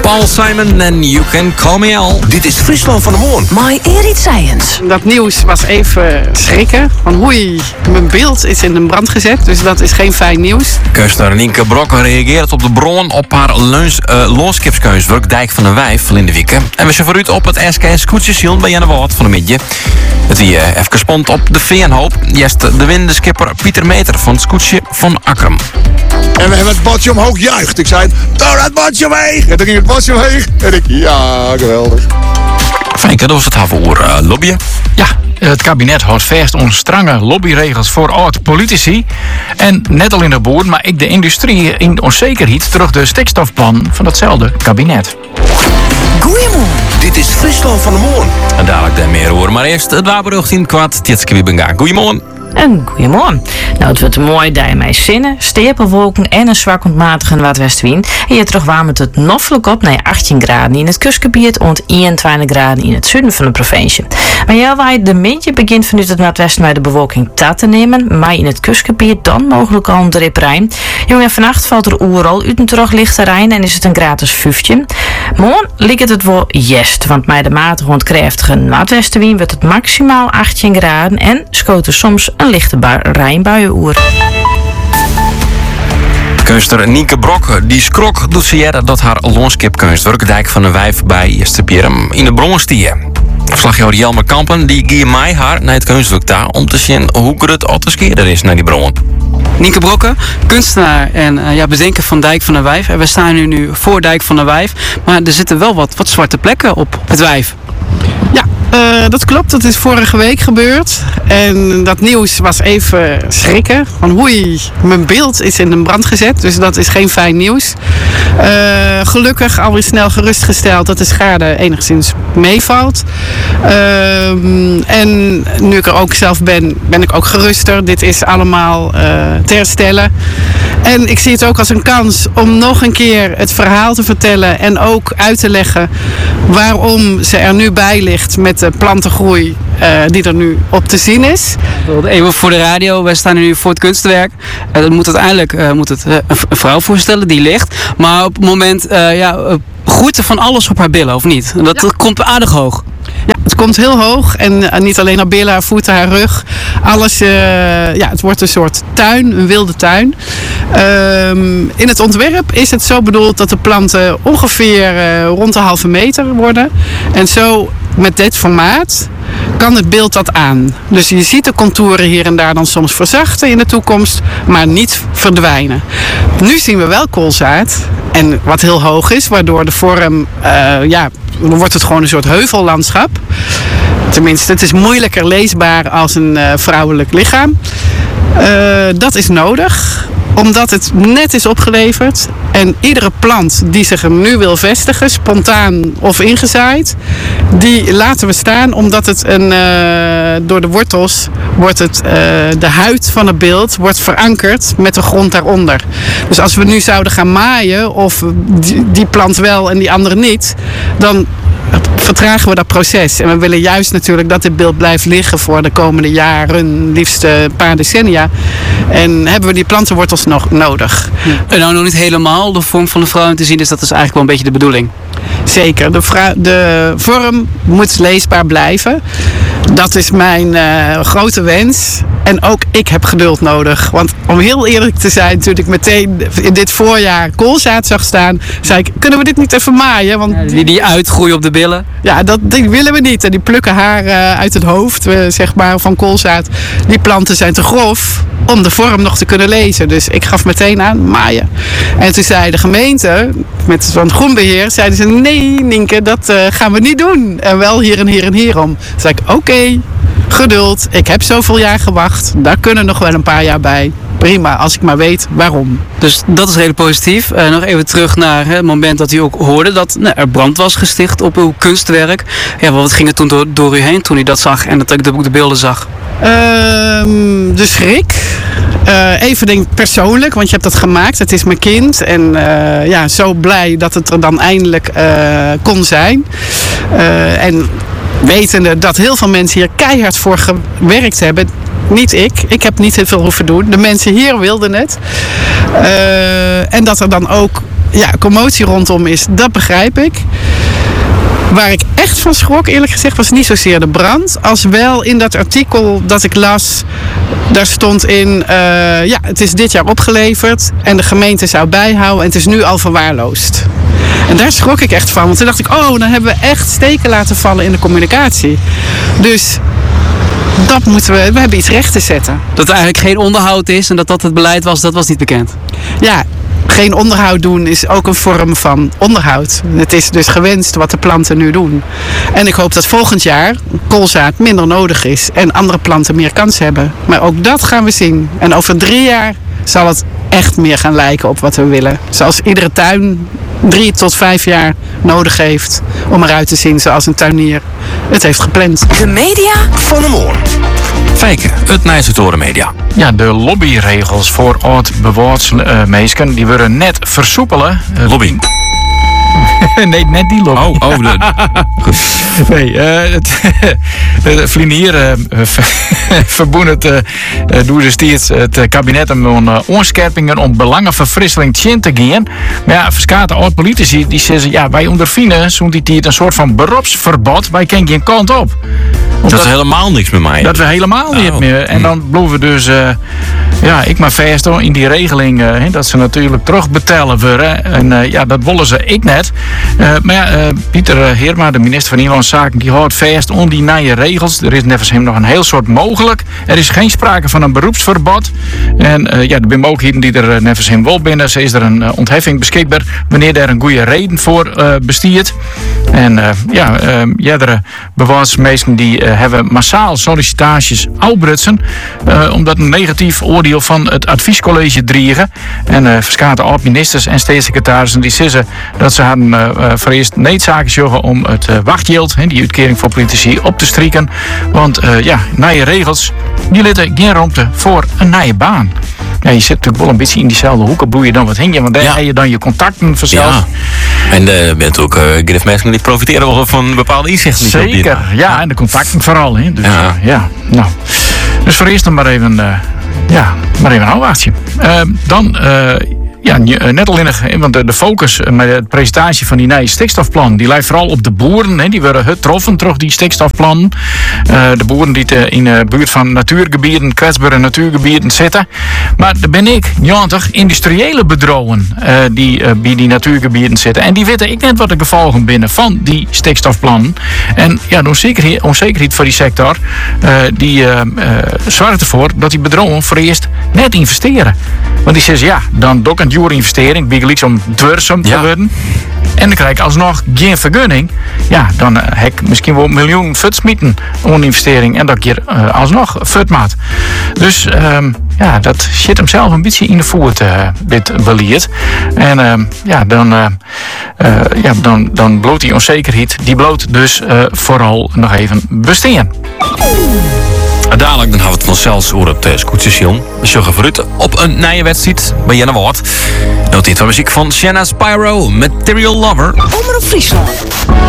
Paul Simon en You Can Call Me Al. Dit is Friesland van de Moorn. My Erit Science. Dat nieuws was even schrikken. Van oei, mijn beeld is in de brand gezet. Dus dat is geen fijn nieuws. Kunstenaar Nienke Brok reageert op de bron op haar loonskipskunstwerk Dijk van de Wijf van in de Wieken. En we zijn vooruit op het SKS Koetsjesziel bij Janne Woord van de Midje. Het wie even spont op de Veenhoop. Jest de winnende skipper Pieter Meter van het Scootje van Akkerum. En we hebben het bordje omhoog juicht. Ik zei, doe dat bordje omheen. En toen ging het bordje omheen. En ik, ja, geweldig. Fijnke, dat was het voor lobbyen. Ja, het kabinet houdt vast aan strenge lobbyregels voor oud-politici. En net al in de boer, maar ook de industrie in onzekerheid terug de stikstofplan van datzelfde kabinet. Goeiemorgen. Dit is Friesland van de Moorn. En dadelijk daar meer hoor. Maar eerst het wapenrucht in kwart. Tjitske Wiebenga. Goedemorgen. En goedemorgen. Nou, het wordt een mooi dag met zinnen, stapelwolken en een zwak ontmatigende noordwestenwind. En je terugwarmt het noffelijk op naar 18 graden in het kustgebied en 21 graden in het zuiden van de provincie. Maar ja, waar de midje begint vanuit het noordwesten naar de bewolking te nemen, maar in het kustgebied dan mogelijk al een dripperijn. Jongen, vannacht valt er overal uit een terug lichte rijn en is het een gratis 15. Morgen ligt het wel jest, want met de matige ontkrachtige noordwestenwind wordt het maximaal 18 graden en schoot er soms een lichte rijnbuien oer. Kunstenaar Nienke Brok, die schrok doet ze jaren dat haar loonskipkunstwerk Dijk van de Wijf bij Eerste Pierum in de bron stier. Verslagjouwer Jelmer Kampen die gier mij haar naar het kunstwerk daar om te zien hoe het otterskeerder is naar die bron. Nienke Brokke, kunstenaar en bedenker van Dijk van de Wijf. En we staan nu voor Dijk van de Wijf. Maar er zitten wel wat zwarte plekken op het wijf. Ja, dat klopt. Dat is vorige week gebeurd. En dat nieuws was even schrikken. Van oei, mijn beeld is in de brand gezet. Dus dat is geen fijn nieuws. Gelukkig alweer snel gerustgesteld dat de schade enigszins meevalt. En nu ik er ook zelf ben ik ook geruster. Dit is allemaal te herstellen. En ik zie het ook als een kans om nog een keer het verhaal te vertellen. En ook uit te leggen waarom ze er nu bij ligt met de plantengroei die er nu op te zien is. Even voor de radio, wij staan nu voor het kunstwerk. Dat moet uiteindelijk een vrouw voorstellen die ligt. Maar op het moment groeit er van alles op haar billen, of niet? Dat komt aardig hoog. Ja, het komt heel hoog en niet alleen haar billen, haar voeten, haar rug. Alles, het wordt een soort tuin, een wilde tuin. In het ontwerp is het zo bedoeld dat de planten ongeveer rond de halve meter worden. En zo met dit formaat kan het beeld dat aan. Dus je ziet de contouren hier en daar dan soms verzachten in de toekomst, maar niet verdwijnen. Nu zien we wel koolzaad en wat heel hoog is, waardoor de vorm, dan wordt het gewoon een soort heuvellandschap. Tenminste, het is moeilijker leesbaar als een vrouwelijk lichaam. Dat is nodig, omdat het net is opgeleverd. En iedere plant die zich er nu wil vestigen, spontaan of ingezaaid, die laten we staan, omdat het door de wortels wordt de huid van het beeld wordt verankerd met de grond daaronder. Dus als we nu zouden gaan maaien, of die plant wel en die andere niet, dan vertragen we dat proces. En we willen juist natuurlijk dat dit beeld blijft liggen voor de komende jaren, liefst een paar decennia. En hebben we die plantenwortels nog nodig. Ja. En nou nog niet helemaal de vorm van de vrouw te zien, dus dat is eigenlijk wel een beetje de bedoeling. Zeker, de vorm moet leesbaar blijven. Dat is mijn grote wens. En ook ik heb geduld nodig. Want om heel eerlijk te zijn, toen ik meteen in dit voorjaar koolzaad zag staan, zei ik, kunnen we dit niet even maaien? Want die uitgroeien op de billen? Ja, die willen we niet. En die plukken haar uit het hoofd, zeg maar, van koolzaad. Die planten zijn te grof om de vorm nog te kunnen lezen. Dus ik gaf meteen aan maaien. En toen zei de gemeente, met zo'n groenbeheer, zeiden ze, nee Nienke, dat gaan we niet doen. En wel hier en hier en hierom. Toen zei ik, oké, geduld. Ik heb zoveel jaar gewacht. Daar kunnen nog wel een paar jaar bij. Prima, als ik maar weet waarom. Dus dat is redelijk positief. Nog even terug naar het moment dat u ook hoorde dat er brand was gesticht op uw kunstwerk. Ja, wat ging er toen door u heen toen u dat zag en dat ik de beelden zag? De schrik. Even denk persoonlijk, want je hebt dat gemaakt. Het is mijn kind. En zo blij dat het er dan eindelijk kon zijn. En wetende dat heel veel mensen hier keihard voor gewerkt hebben. Niet ik. Ik heb niet heel veel hoeven doen. De mensen hier wilden het. En dat er dan ook commotie rondom is, dat begrijp ik. Waar ik echt van schrok, eerlijk gezegd, was niet zozeer de brand. Als wel in dat artikel dat ik las, daar stond in... het is dit jaar opgeleverd en de gemeente zou bijhouden en het is nu al verwaarloosd. En daar schrok ik echt van. Want toen dacht ik, dan hebben we echt steken laten vallen in de communicatie. Dus dat moeten we hebben iets recht te zetten. Dat er eigenlijk geen onderhoud is en dat het beleid was, dat was niet bekend. Ja, geen onderhoud doen is ook een vorm van onderhoud. Het is dus gewenst wat de planten nu doen. En ik hoop dat volgend jaar koolzaad minder nodig is en andere planten meer kans hebben. Maar ook dat gaan we zien. En over 3 jaar zal het echt meer gaan lijken op wat we willen. Zoals iedere tuin 3 tot 5 jaar nodig heeft om eruit te zien zoals een tuinier het heeft gepland. De media Van de morgen. Fijke, het Nijsectoren Media. Ja, de lobbyregels voor oud-bewaarsmeesken, die worden net versoepelen. Lobby. Nee, net die lobby. Goed. Nee, het Vlinier verboend door de steeds het kabinet om onscherpingen om belangenverfrisseling te gaan. Maar ja, verschillende oud-politici die zeggen, wij ondervinden zo'n die een soort van beroepsverbod. Wij kennen geen kant op. Dat is helemaal niks met mij. Dat we helemaal niet meer. En dan blijven we dus, ik maar vast in die regeling dat ze natuurlijk terugbetalen worden. En dat willen ze ik net. Maar Pieter Heerma, de minister van Inlandse Zaken, die houdt vast om die nieuwe regels. Er is nevens hem nog een heel soort mogelijk. Er is geen sprake van een beroepsverbod. En de mogelijkheden die er nevens hem wel binnen, is er een ontheffing beschikbaar wanneer daar een goede reden voor bestiert. En jerdere bewaarsmeesten die hebben massaal sollicitaties uitbrutsen, omdat een negatief oordeel van het adviescollege dreigen. En verschillende oud-ministers en staatssecretarissen die zeggen dat ze hadden voor eerst noodzaken zoeken om het wachtgeld, die uitkering voor politici, op te strikken. Want nieuwe regels, die laten geen ruimte voor een nieuwe baan. Ja, je zit natuurlijk wel een beetje in diezelfde hoeken boeien dan wat hing je, want daar heb je dan je contacten vanzelf. Ja. En er bent ook mensen die profiteren wel van bepaalde inzichten. Zeker, ja, en de contacten vooral. Dus, nou. Dus voor eerst dan maar even een afwachtje. Net al want de focus met de presentatie van die nieuwe stikstofplan, die lijkt vooral op de boeren. Die worden getroffen door die stikstofplan. De boeren die in de buurt van natuurgebieden, kwetsbare natuurgebieden zitten. Maar er ben ik 90 industriële bedrijven die bij die natuurgebieden zitten. En die weten ik net wat de gevolgen binnen van die stikstofplan. En de onzekerheid voor die sector, die zorgt ervoor dat die bedrijven voor eerst net investeren. Want die zeggen, dan doe ik een duur investering, bij gelijk om dwarsum te worden. En dan krijg ik alsnog geen vergunning. Ja, dan heb ik misschien wel miljoen futsmieten om investering. En dat keer alsnog futmaat. Dus dat zit hem zelf een beetje in de voet, dit beleid. En dan bloot die onzekerheid. Die bloot dus vooral nog even besteden. Dadelijk dan hebben we het vanzelfs over het scootsstation. We zorgen vooruit op een nieuwe wedstrijd bij Janne Woord. Noteert van muziek van Shanna Spyro, Material Lover. Omroep Friesland.